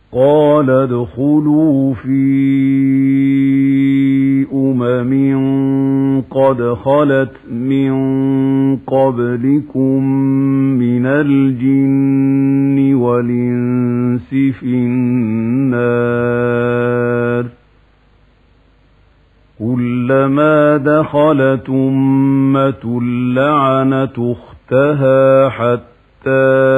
قال ادخلوا في قد خلت من قبلكم من الجن والإنس في النار كلما دخلت أمة لعنت أختها حتى